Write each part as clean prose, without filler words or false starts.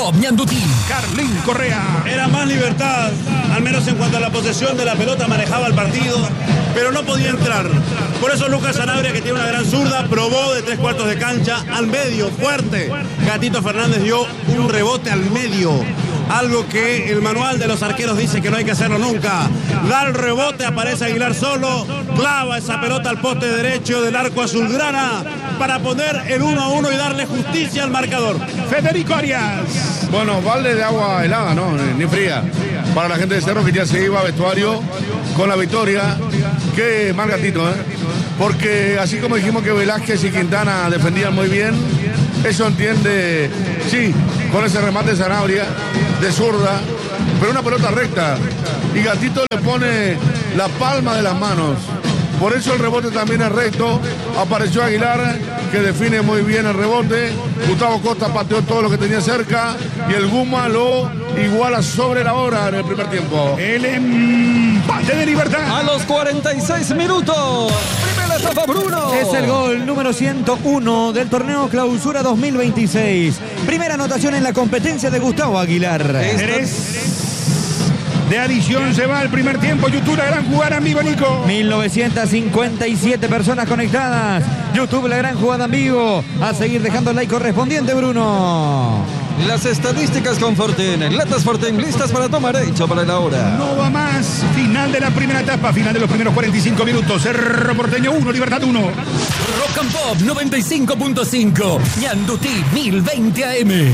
Pop Ñandutí. Carlín Correa. Era más libertad, al menos en cuanto a la posesión de la pelota, manejaba el partido, pero no podía entrar. Por eso Lucas Sanabria, que tiene una gran zurda, probó de 3/4 de cancha al medio, fuerte. Gatito Fernández dio un rebote al medio, algo que el manual de los arqueros dice que no hay que hacerlo nunca. Da el rebote, aparece Aguilar solo, clava esa pelota al poste derecho del arco azulgrana para poner el 1-1 y darle justicia al marcador. Federico Arias. Bueno, balde de agua helada, ¿no? Ni fría. Para la gente de Cerro, que ya se iba a vestuario con la victoria. Qué mal Gatito, ¿eh? Porque así como dijimos que Velázquez y Quintana defendían muy bien, eso entiende, sí, con ese remate de Sanabria, de zurda, pero una pelota recta. Y Gatito le pone la palma de las manos. Por eso el rebote también es recto. Apareció Aguilar, que define muy bien el rebote. Gustavo Costa pateó todo lo que tenía cerca. Y el Guma lo iguala sobre la hora en el primer tiempo. El empate de Libertad. A los 46 minutos. Primera etapa, Bruno. Es el gol número 101 del torneo Clausura 2026. Primera anotación en la competencia de Gustavo Aguilar. De adición se va al primer tiempo. YouTube, la gran jugada en vivo, Nico. 1957 personas conectadas. YouTube, la gran jugada en vivo. A seguir dejando el like correspondiente, Bruno. Las estadísticas con Fortin. Latas Fortin listas para tomar hecho para la hora. No va más. Final de la primera etapa. Final de los primeros 45 minutos. Cerro Porteño 1, Libertad 1. Rock and Pop 95.5. Ñandutí 1020 AM.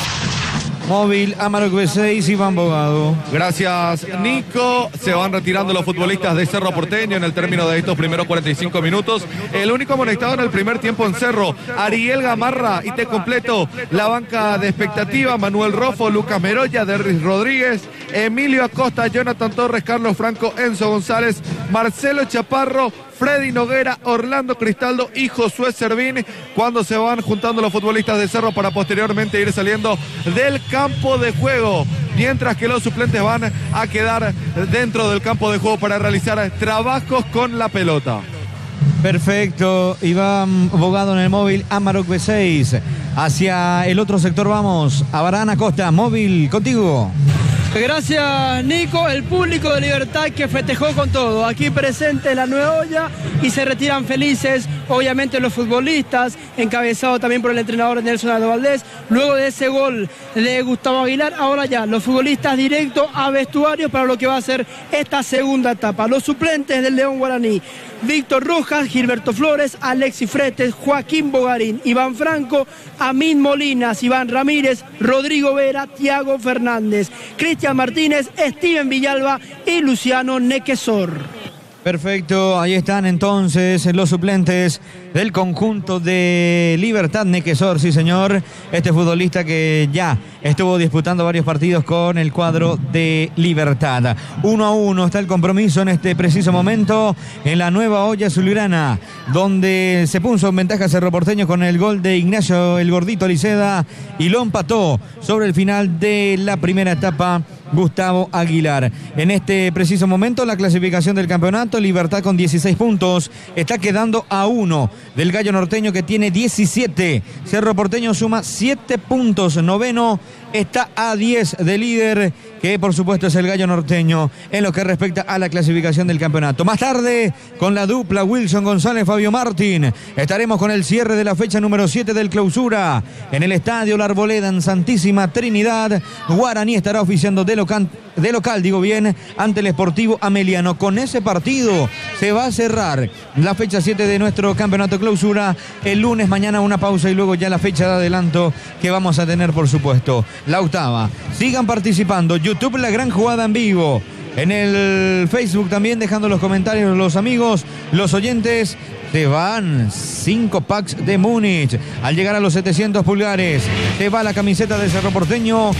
Móvil, Amarok B6, Iván Bogado. Gracias, Nico. Se van retirando los futbolistas de Cerro Porteño en el término de estos primeros 45 minutos. El único amonestado en el primer tiempo en Cerro, Ariel Gamarra. Y te completo la banca de expectativa: Manuel Rofo, Lucas Meroya, Derris Rodríguez, Emilio Acosta, Jonathan Torres, Carlos Franco, Enzo González, Marcelo Chaparro, Freddy Noguera, Orlando Cristaldo y Josué Servín, cuando se van juntando los futbolistas de Cerro para posteriormente ir saliendo del campo de juego, mientras que los suplentes van a quedar dentro del campo de juego para realizar trabajos con la pelota. Perfecto, Iván Bogado en el móvil, Amarok B6. Hacia el otro sector vamos, Abarán Acosta, móvil, contigo. Gracias, Nico. El público de Libertad que festejó con todo. Aquí presente la Nueva Olla y se retiran felices. Obviamente los futbolistas, encabezado también por el entrenador Nelson Aldo Valdés. Luego de ese gol de Gustavo Aguilar, ahora ya los futbolistas directo a vestuario para lo que va a ser esta segunda etapa. Los suplentes del León Guaraní: Víctor Rojas, Gilberto Flores, Alexis Fretes, Joaquín Bogarín, Iván Franco, Amin Molinas, Iván Ramírez, Rodrigo Vera, Tiago Fernández, Cristian Martínez, Steven Villalba y Luciano Nequesor. Perfecto, ahí están entonces los suplentes del conjunto de Libertad. Nequesor, sí señor, este futbolista que ya estuvo disputando varios partidos con el cuadro de Libertad. 1-1 está el compromiso en este preciso momento en la Nueva Olla Azulgrana, donde se puso en ventaja Cerro Porteño con el gol de Ignacio el Gordito Liceda y lo empató sobre el final de la primera etapa Gustavo Aguilar. En este preciso momento la clasificación del campeonato: Libertad con 16 puntos, está quedando a 1 del Gallo Norteño, que tiene 17. Cerro Porteño suma 7 puntos, noveno, está a 10 de líder, que por supuesto es el Gallo Norteño en lo que respecta a la clasificación del campeonato. Más tarde, con la dupla Wilson González, Fabio Martín, estaremos con el cierre de la fecha número 7 del Clausura en el Estadio La Arboleda en Santísima Trinidad. Guaraní estará oficiando de local, digo bien, ante el Sportivo Ameliano. Con ese partido se va a cerrar la fecha 7 de nuestro campeonato Clausura. El lunes, mañana una pausa y luego ya la fecha de adelanto que vamos a tener, por supuesto, la octava. Sigan participando. YouTube, la gran jugada en vivo. En el Facebook también, dejando los comentarios los amigos, los oyentes. Te van 5 packs de Múnich. Al llegar a los 700 pulgares, te va la camiseta de Cerro Porteño.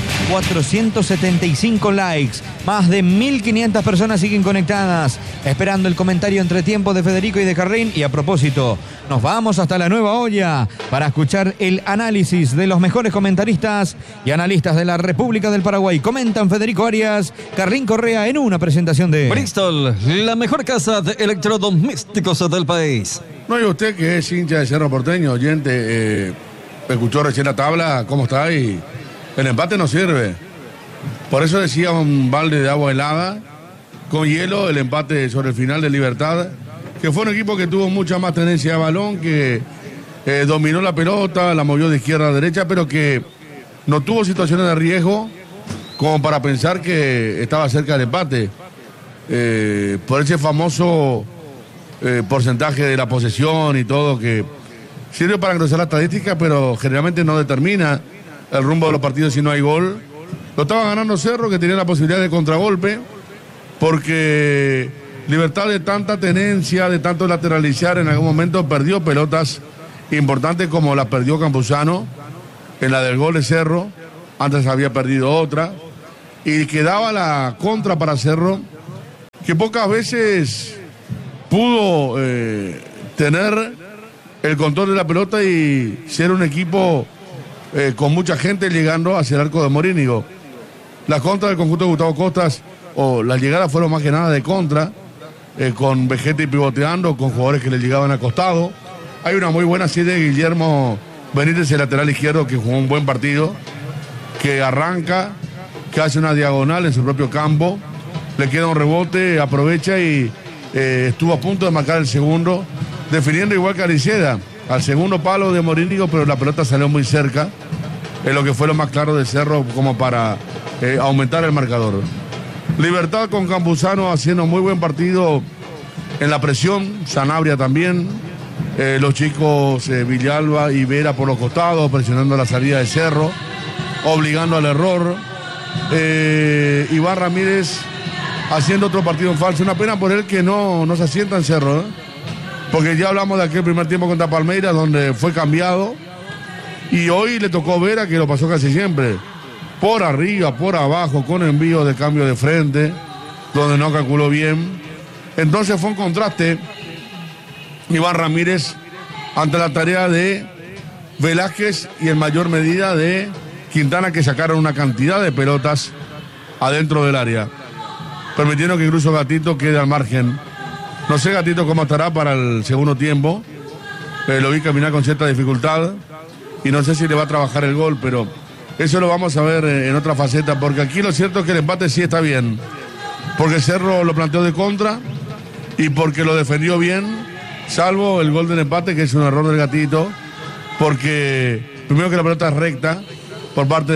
475 likes. Más de 1500 personas siguen conectadas, esperando el comentario entre tiempo de Federico y de Carlín. Y a propósito, nos vamos hasta la Nueva Olla para escuchar el análisis de los mejores comentaristas y analistas de la República del Paraguay. Comentan Federico Arias, Carlín Correa en una presentación de Bristol, la mejor casa de electrodomésticos del país. No, y usted que es hincha de Cerro Porteño, oyente, escuchó recién la tabla, ¿cómo está? Y el empate no sirve. Por eso decía un balde de agua helada, con hielo, el empate sobre el final de Libertad, que fue un equipo que tuvo mucha más tenencia de balón, que dominó la pelota, la movió de izquierda a derecha, pero que no tuvo situaciones de riesgo como para pensar que estaba cerca del empate. Por ese famoso porcentaje de la posesión y todo, que sirve para engrosar la estadística, pero generalmente no determina el rumbo de los partidos si no hay gol. Lo estaba ganando Cerro, que tenía la posibilidad de contragolpe, porque Libertad, de tanta tenencia, de tanto lateralizar, en algún momento perdió pelotas importantes como la perdió Campuzano en la del gol de Cerro. Antes había perdido otra y quedaba la contra para Cerro, que pocas veces pudo tener el control de la pelota y ser un equipo con mucha gente llegando hacia el arco de Morínigo. La contra del conjunto de Gustavo Costas, o las llegadas fueron más que nada de contra, con Vegetti pivoteando, con jugadores que le llegaban al costado. Hay una muy buena serie de Guillermo Benítez, el lateral izquierdo, que jugó un buen partido, que arranca, que hace una diagonal en su propio campo, le queda un rebote, aprovecha y estuvo a punto de marcar el segundo, definiendo igual que Aliceda, al segundo palo de Morínigo, pero la pelota salió muy cerca, es lo que fue lo más claro de Cerro como para aumentar el marcador. Libertad con Campuzano haciendo muy buen partido en la presión, Sanabria también, los chicos Villalba y Vera por los costados, presionando la salida de Cerro, obligando al error. Iván Ramírez haciendo otro partido en falso, una pena por él que no se asienta en Cerro, porque ya hablamos de aquel primer tiempo contra Palmeiras donde fue cambiado, y hoy le tocó Vera, que lo pasó casi siempre, por arriba, por abajo, con envío de cambio de frente, donde no calculó bien. Entonces fue un contraste Iván Ramírez ante la tarea de Velázquez y en mayor medida de Quintana, que sacaron una cantidad de pelotas adentro del área, permitiendo que incluso Gatito quede al margen. No sé Gatito cómo estará para el segundo tiempo, lo vi caminar con cierta dificultad y no sé si le va a trabajar el gol, pero eso lo vamos a ver en otra faceta, porque aquí lo cierto es que el empate sí está bien, porque Cerro lo planteó de contra y porque lo defendió bien, salvo el gol del empate, que es un error del Gatito, porque primero que la pelota es recta por parte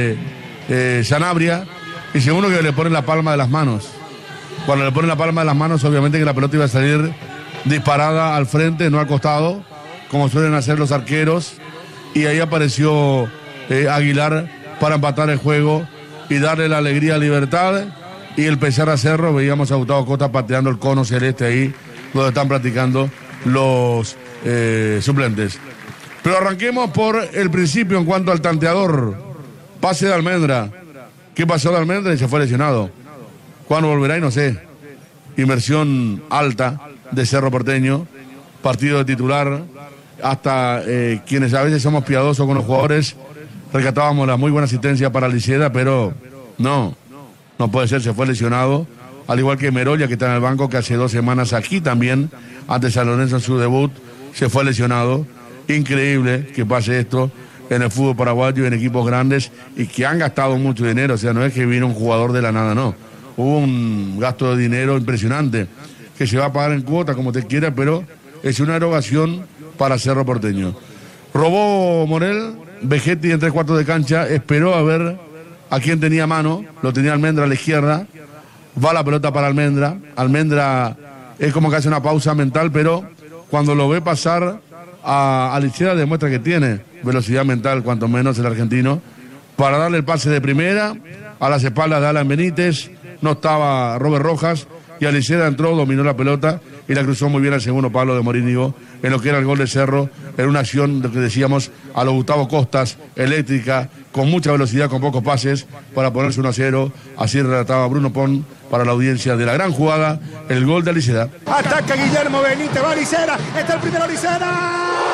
de Sanabria, y segundo que le ponen la palma de las manos. Cuando le ponen la palma de las manos, obviamente que la pelota iba a salir disparada al frente, no al costado, como suelen hacer los arqueros, y ahí apareció Aguilar para empatar el juego y darle la alegría a Libertad y el pesar a Cerro. Veíamos a Gustavo Costa pateando el cono celeste ahí donde están practicando los suplentes. Pero arranquemos por el principio en cuanto al tanteador. Pase de Almendra. ¿Qué pasó de Almendra? Y se fue lesionado. ¿Cuándo volverá? Y no sé. Inversión alta de Cerro Porteño, partido de titular. Hasta quienes a veces somos piadosos con los jugadores, rescatábamos la muy buena asistencia para Liceda, pero no puede ser, se fue lesionado, al igual que Merolla, que está en el banco, que hace 2 semanas aquí también, ante San Lorenzo en su debut, se fue lesionado. Increíble que pase esto en el fútbol paraguayo, en equipos grandes, y que han gastado mucho dinero, o sea, no es que vino un jugador de la nada, no. Hubo un gasto de dinero impresionante, que se va a pagar en cuota, como usted quiera, pero es una erogación para Cerro Porteño. Robó Morel, Vegetti en 3/4 de cancha, esperó a ver a quién tenía mano, lo tenía Almendra a la izquierda, va la pelota para Almendra, Almendra es como que hace una pausa mental, pero cuando lo ve pasar a Liceda demuestra que tiene velocidad mental, cuanto menos el argentino, para darle el pase de primera, a las espaldas de Alan Benítez, no estaba Robert Rojas, y Liceda entró, dominó la pelota y la cruzó muy bien al segundo palo de Morínigo, en lo que era el gol de Cerro, en una acción, lo que decíamos, a los Gustavo Costas, eléctrica, con mucha velocidad, con pocos pases, para ponerse 1-0. Así relataba Bruno Pon para la audiencia de la gran jugada, el gol de Liceda. Ataca Guillermo Benítez, va Liceda, está el primero Liceda.